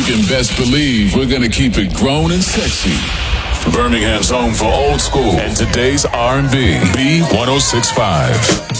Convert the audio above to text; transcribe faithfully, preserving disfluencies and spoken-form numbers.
can best believe we're gonna keep it grown and sexy. Birmingham's home for old school and today's R and B. B one oh six point five.